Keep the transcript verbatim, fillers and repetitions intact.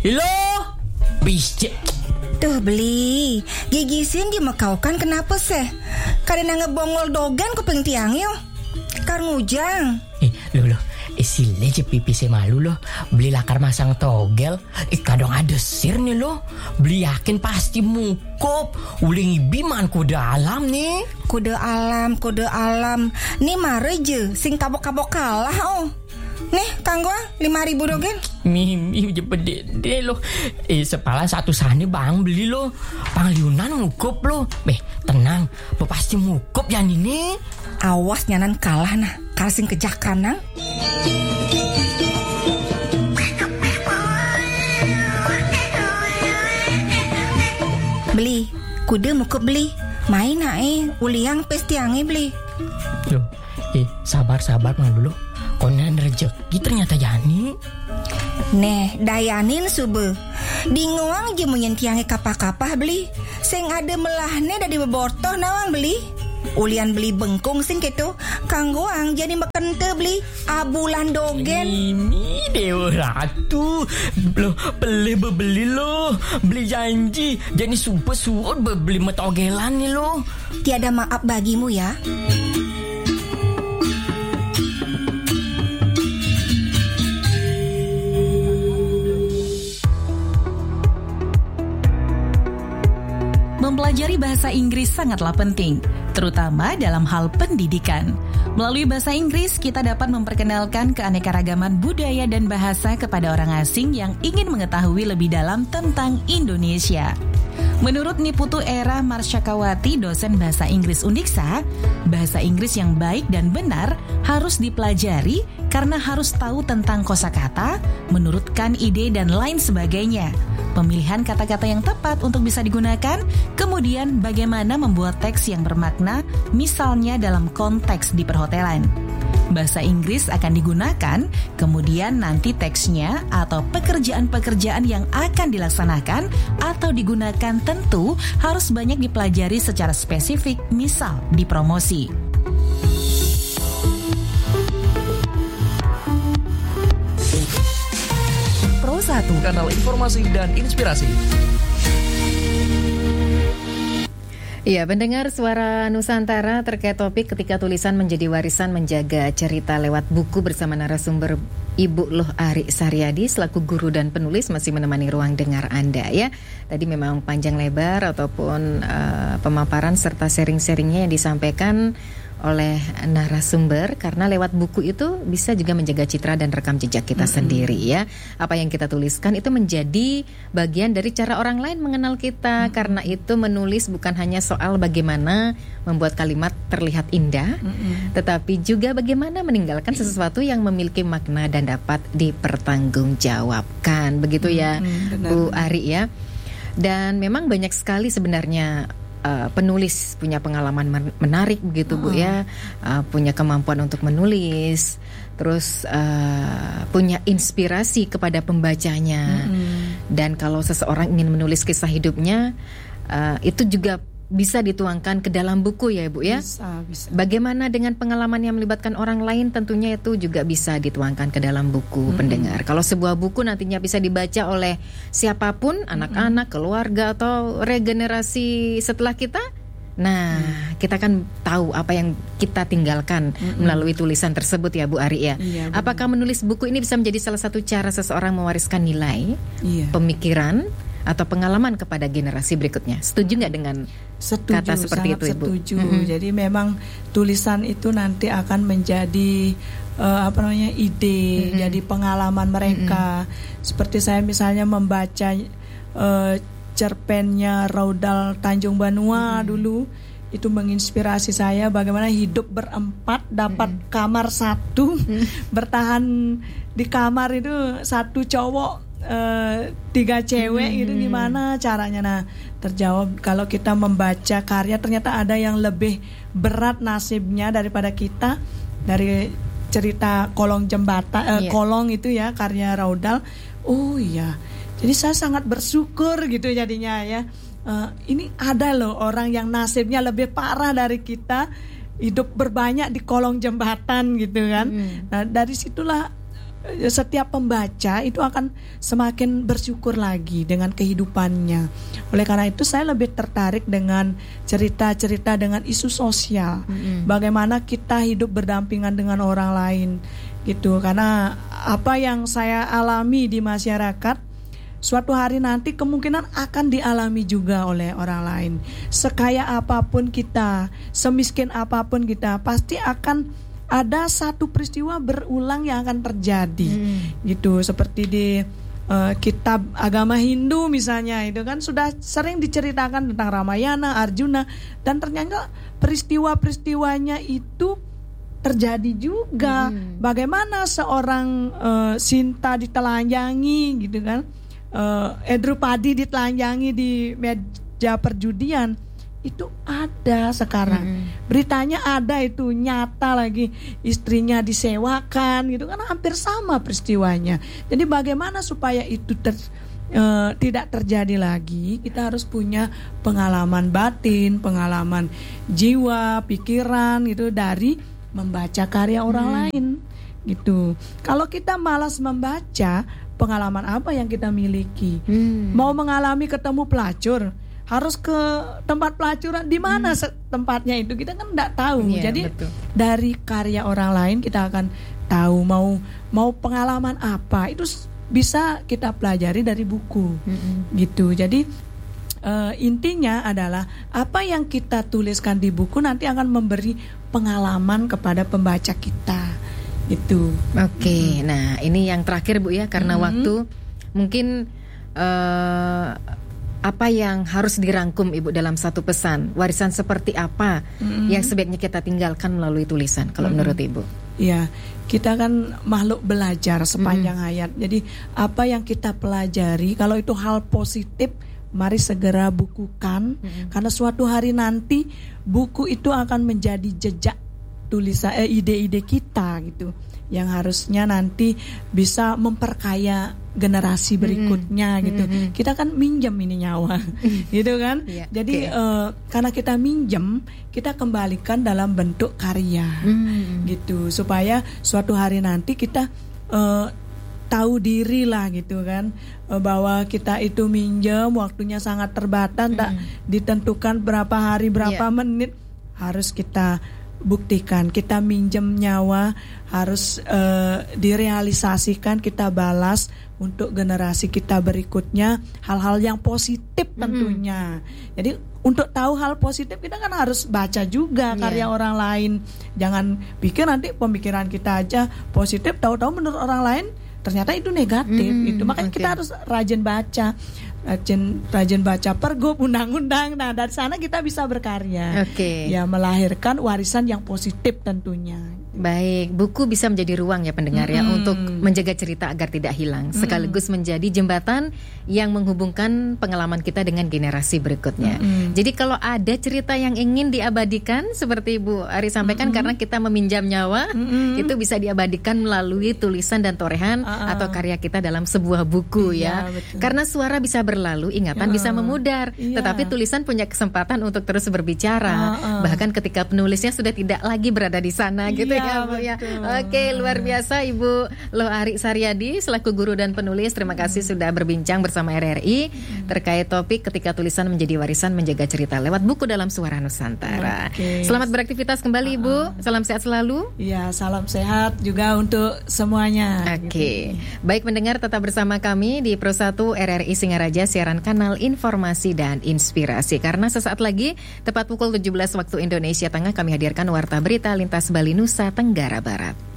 Halo? Bisik. Tuh beli, gigisin di Makau kan kenapa sih? Karena ngebongol dogan ku pengtiang yo. Kar ngujang. Eh, lo lo. Eh, sile je pipi saya malu lo. Beli lakar masang togel. Eh, kadang ada sir nih lo. Beli yakin pasti mukop. Uling ibiman kuda alam nih. Kuda alam, kuda alam. Nih mare je, sing kabok-kabok kalah oh. Nih, kang gua lima ribu dogen. Mimi je pede lo. Eh, sepala satu sani bang beli lo. Pangliunan mukop lo. Beh, tenang. Pasti mukop ya ini. Awas nyanan kalah nah. Kasing kejak kanang. Beli, kuda mukop beli. Main nae, uliang pestiangi beli. Loh, eh sabar-sabar mang dulu. Konan rezeki ternyata jani. Neh, dayanin sube. Di nguang je menyentiangi kapah-kapah beli. Sing ada melahne dari bebortoh nawang beli. Ulian beli bengkung sing gitu. Kang goang jadi makan te beli abulan dogen. Ini dewa ratu. Lo beli beli lo. Beli janji. Jadi super suut beli metogelan nih lo. Tiada maaf bagimu ya. Mempelajari bahasa Inggris sangatlah penting, terutama dalam hal pendidikan. Melalui bahasa Inggris, kita dapat memperkenalkan keanekaragaman budaya dan bahasa kepada orang asing yang ingin mengetahui lebih dalam tentang Indonesia. Menurut Niputu Era Marsyakawati, dosen bahasa Inggris Undiksa, bahasa Inggris yang baik dan benar harus dipelajari karena harus tahu tentang kosakata, menurutkan ide dan lain sebagainya. Pemilihan kata-kata yang tepat untuk bisa digunakan, kemudian bagaimana membuat teks yang bermakna, misalnya dalam konteks di perhotelan. Bahasa Inggris akan digunakan, kemudian nanti teksnya atau pekerjaan-pekerjaan yang akan dilaksanakan atau digunakan tentu harus banyak dipelajari secara spesifik, misal di promosi. Pro satu, kanal informasi dan inspirasi. Iya, pendengar Suara Nusantara terkait topik ketika tulisan menjadi warisan menjaga cerita lewat buku bersama narasumber Ibu Luh Ari Saryadi selaku guru dan penulis masih menemani ruang dengar Anda ya. Tadi memang panjang lebar ataupun uh, pemaparan serta sharing-sharingnya yang disampaikan oleh narasumber karena lewat buku itu bisa juga menjaga citra dan rekam jejak kita mm-hmm. sendiri ya. Apa yang kita tuliskan itu menjadi bagian dari cara orang lain mengenal kita mm-hmm. karena itu menulis bukan hanya soal bagaimana membuat kalimat terlihat indah mm-hmm. tetapi juga bagaimana meninggalkan sesuatu yang memiliki makna dan dapat dipertanggungjawabkan. Begitu ya mm-hmm. Bu Ari ya. Dan memang banyak sekali sebenarnya Uh, penulis punya pengalaman menarik begitu uh-huh. Bu ya, uh, punya kemampuan untuk menulis, terus uh, punya inspirasi kepada pembacanya. Uh-huh. Dan kalau seseorang ingin menulis kisah hidupnya, uh, itu juga bisa dituangkan ke dalam buku ya Bu ya. Bisa, bisa. Bagaimana dengan pengalaman yang melibatkan orang lain, tentunya itu juga bisa dituangkan ke dalam buku mm-hmm. pendengar. Kalau sebuah buku nantinya bisa dibaca oleh siapapun, mm-hmm. anak-anak, keluarga atau regenerasi setelah kita, nah mm. kita kan tahu apa yang kita tinggalkan mm-hmm. melalui tulisan tersebut ya Bu Ari ya. Iya, apakah menulis buku ini bisa menjadi salah satu cara seseorang mewariskan nilai, iya. pemikiran atau pengalaman kepada generasi berikutnya? Setuju nggak dengan setuju, kata seperti itu, Ibu? Setuju. Mm-hmm. Jadi memang tulisan itu nanti akan menjadi uh, apa namanya ide, mm-hmm. jadi pengalaman mereka. Mm-hmm. Seperti saya misalnya membaca uh, cerpennya Raudal Tanjung Banua mm-hmm. dulu, itu menginspirasi saya bagaimana hidup berempat dapat mm-hmm. kamar satu, mm-hmm. bertahan di kamar itu satu cowok. Uh, tiga cewek hmm. itu gimana caranya? Nah, terjawab kalau kita membaca karya ternyata ada yang lebih berat nasibnya daripada kita. Dari cerita kolong jembatan, uh, yeah. kolong itu ya karya Raudal. Oh iya, jadi saya sangat bersyukur gitu jadinya ya. Uh, ini ada loh orang yang nasibnya lebih parah dari kita, hidup berbanyak di kolong jembatan gitu kan. Hmm. Nah dari situlah setiap pembaca itu akan semakin bersyukur lagi dengan kehidupannya. Oleh karena itu saya lebih tertarik dengan cerita-cerita dengan isu sosial. Mm-hmm. Bagaimana kita hidup berdampingan dengan orang lain gitu. Karena apa yang saya alami di masyarakat suatu hari nanti kemungkinan akan dialami juga oleh orang lain. Sekaya apapun kita, semiskin apapun kita, pasti akan ada satu peristiwa berulang yang akan terjadi, hmm. gitu. Seperti di uh, kitab agama Hindu misalnya, itu kan sudah sering diceritakan tentang Ramayana, Arjuna, dan ternyata peristiwa-peristiwanya itu terjadi juga. Hmm. Bagaimana seorang uh, Sinta ditelanjangi, gitu kan? Uh, Edrupadi ditelanjangi di meja perjudian. Itu ada sekarang. Mm-hmm. Beritanya ada itu, nyata lagi, istrinya disewakan gitu kan, hampir sama peristiwanya. Jadi bagaimana supaya itu ter, uh, tidak terjadi lagi? Kita harus punya pengalaman batin, pengalaman jiwa, pikiran gitu dari membaca karya orang mm. lain gitu. Kalau kita malas membaca, pengalaman apa yang kita miliki? Mm. Mau mengalami ketemu pelacur, harus ke tempat pelacuran di mana hmm. tempatnya itu kita kan tidak tahu. Yeah, jadi betul. Dari karya orang lain kita akan tahu mau mau pengalaman apa itu bisa kita pelajari dari buku. Hmm. Gitu. Jadi uh, intinya adalah apa yang kita tuliskan di buku nanti akan memberi pengalaman kepada pembaca kita. Gitu. Oke. Okay. Hmm. Nah, ini yang terakhir Bu ya karena hmm. waktu mungkin uh, apa yang harus dirangkum Ibu dalam satu pesan? Warisan seperti apa mm-hmm. yang sebaiknya kita tinggalkan melalui tulisan kalau mm-hmm. menurut Ibu? Ya, kita kan makhluk belajar sepanjang mm-hmm. hayat. Jadi apa yang kita pelajari, kalau itu hal positif, mari segera bukukan. Mm-hmm. Karena suatu hari nanti buku itu akan menjadi jejak tulisan eh, ide-ide kita gitu, yang harusnya nanti bisa memperkaya generasi berikutnya mm-hmm. gitu. Mm-hmm. Kita kan minjem ini nyawa, gitu kan. Yeah, Jadi okay. uh, karena kita minjem, kita kembalikan dalam bentuk karya, mm-hmm. gitu. Supaya suatu hari nanti kita uh, tahu diri lah gitu kan, uh, bahwa kita itu minjem, waktunya sangat terbatas, mm-hmm. tak ditentukan berapa hari, berapa yeah. menit, harus kita buktikan. Kita minjem nyawa harus uh, direalisasikan, kita balas untuk generasi kita berikutnya hal-hal yang positif tentunya. Mm-hmm. Jadi untuk tahu hal positif kita kan harus baca juga yeah. karya orang lain. Jangan pikir nanti pemikiran kita aja positif, tahu-tahu menurut orang lain ternyata itu negatif. Mm-hmm. Itu makanya okay. kita harus rajin baca. Rajin, rajin baca pergub, undang-undang. Nah dari sana kita bisa berkarya, okay. ya melahirkan warisan yang positif tentunya. Baik, buku bisa menjadi ruang ya pendengar mm-hmm. ya untuk menjaga cerita agar tidak hilang, sekaligus mm-hmm. menjadi jembatan yang menghubungkan pengalaman kita dengan generasi berikutnya. Mm-hmm. Jadi kalau ada cerita yang ingin diabadikan seperti Ibu Ari sampaikan, mm-hmm. karena kita meminjam nyawa, mm-hmm. itu bisa diabadikan melalui tulisan dan torehan uh-uh. atau karya kita dalam sebuah buku iya, ya. Betul. Karena suara bisa berlalu, ingatan uh, bisa memudar, iya. tetapi tulisan punya kesempatan untuk terus berbicara. Uh-uh. Bahkan ketika penulisnya sudah tidak lagi berada di sana, gitu iya. ya Bu ya. Oke, luar biasa Ibu Loh Ari Saryadi selaku guru dan penulis. Terima kasih sudah berbincang bersama R R I terkait topik ketika tulisan menjadi warisan menjaga cerita lewat buku dalam Suara Nusantara. Okay. Selamat beraktivitas kembali Ibu. Salam sehat selalu. Iya, salam sehat juga untuk semuanya. Oke. Okay. Gitu. Baik mendengar, tetap bersama kami di Pro satu R R I Singaraja, siaran kanal informasi dan inspirasi. Karena sesaat lagi tepat pukul tujuh belas waktu Indonesia Tengah kami hadirkan Warta Berita Lintas Bali Nusa Tenggara Barat.